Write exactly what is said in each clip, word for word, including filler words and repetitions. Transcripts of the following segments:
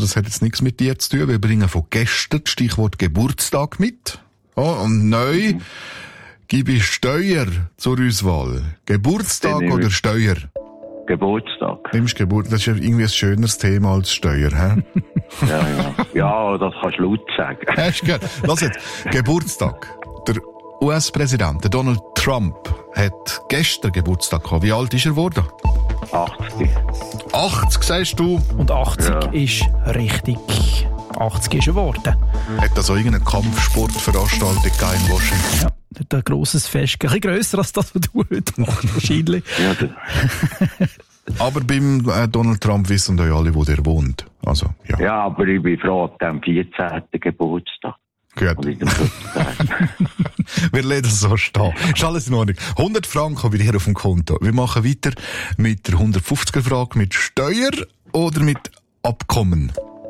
das hat jetzt nichts mit dir zu tun. Wir bringen von gestern das Stichwort Geburtstag mit. Oh, und neu gebe ich Steuer zur Auswahl. Geburtstag oder Steuer? Geburtstag. Nimmst Geburt, das ist ja irgendwie ein schöneres Thema als Steuer, hä? Ja, ja. Ja, das kannst du laut sagen. Ja, ist gut. Lass jetzt. Geburtstag. Der U S-Präsident Donald Trump hat gestern Geburtstag gehabt. Wie alt ist er geworden? achtzig. achtzig, sagst du? Und achtzig Ja. ist richtig. achtzig ist er geworden. Hat also irgendeine Kampfsportveranstaltung gegeben in Washington? Ja, dort ein grosses Fest. Ein bisschen grösser als das, was du heute machst, wahrscheinlich. Ja, das, Aber beim äh, Donald Trump wissen ja alle, wo der wohnt. Also, ja. ja, aber ich bin froh, am vierzehnten Geburtstag. Gut. Und in dem Geburtstag. Wir lassen das so stehen. Ist alles in Ordnung. hundert Franken wieder hier auf dem Konto. Wir machen weiter mit der hundertfünfziger-Frage mit Steuer oder mit Abkommen?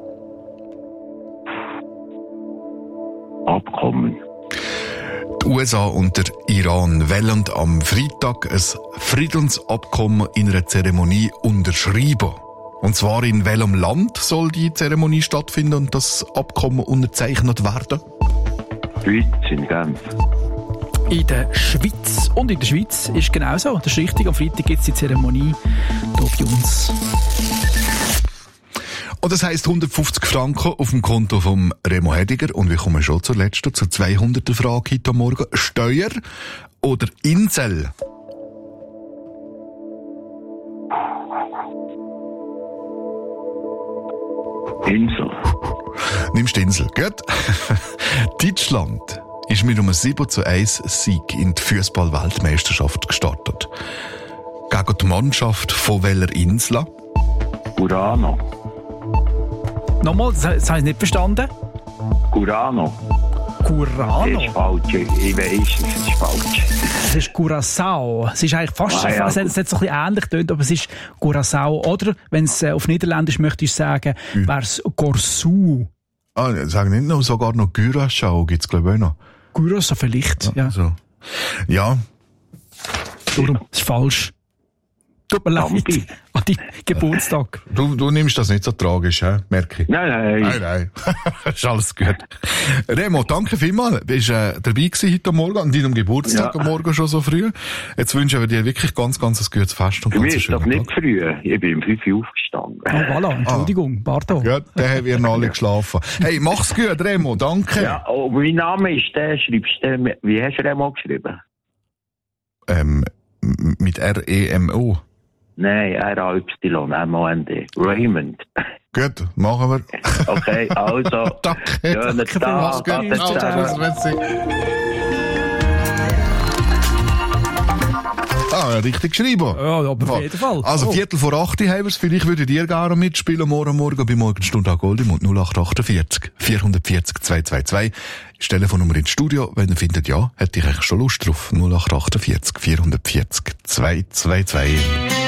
Abkommen. Die U S A und der Iran wollen am Freitag ein Friedensabkommen in einer Zeremonie unterschreiben. Und zwar in welchem Land soll die Zeremonie stattfinden und das Abkommen unterzeichnet werden? Schweiz in Genf. In der Schweiz. Und in der Schweiz ist genauso. Das ist richtig. Am Freitag gibt es die Zeremonie hier bei uns. Und das heisst hundertfünfzig Franken auf dem Konto vom Remo Hediger. Und wir kommen schon zur letzten, zur zweihunderter Frage heute Morgen. Steuer oder Insel? Insel. Nimmst die Insel, gut? Deutschland ist mit einem sieben zu eins Sieg in die Fußball-Weltmeisterschaft gestartet. Gegen die Mannschaft von welcher Insel? Urano. Nochmal, das habe ich nicht verstanden. Curano. Curano. Das ist falsch. Ich weiss, es ist falsch. Es ist Curaçao. Es ist eigentlich fast, Ah, ja. es hat es hat so ein bisschen ähnlich getönt, aber es ist Curaçao. Oder, wenn es auf Niederländisch möchte ich sagen, Mhm. wäre es Corsu. Ah, sagen nicht noch, sogar noch Curaçao gibt's glaube ich auch noch. Curaçao vielleicht, ja. So. Ja, Darum, das ist falsch. Tut mir leid. Dampi. An deinem Geburtstag. du, du nimmst das nicht so tragisch, hä? Merke ich. Nein, nein. Nein, nein. Ist alles gut. Remo, danke vielmals. Du bist äh, dabei gewesen heute Morgen, an deinem Geburtstag Ja. am Morgen schon so früh. Jetzt wünschen wir dir wirklich ganz, ganz ein gutes Fest und Für ganz mich einen ist das schönen nicht Tag. früh. Ich bin um fünf Uhr aufgestanden. Oh, voilà, Entschuldigung, pardon. Ja, dann haben wir alle geschlafen. Hey, mach's gut, Remo, danke. Ja, oh, mein Name ist der, schreibst du, wie hast du Remo geschrieben? Ähm, m- mit R E M O. Nein, R A Y M O N D. Raymond. Gut, machen wir. Okay, also. Danke. Schönen Danke Tag. vielmals. Ade Ciao, zusammen. ciao. Ah, richtig geschrieben. Ja, aber auf jeden Fall. Also, Oh. Viertel vor acht haben wir es. Vielleicht würdet ihr gerne mitspielen. Morgen Morgen bei Morgenstunde an Goldimund null acht achtundvierzig vierhundertvierzig zweihundertzweiundzwanzig. Das Telefonnummer ins Studio. Wenn ihr findet, ja, hätte ich eigentlich schon Lust drauf. null acht achtundvierzig vierhundertvierzig zweihundertzweiundzwanzig.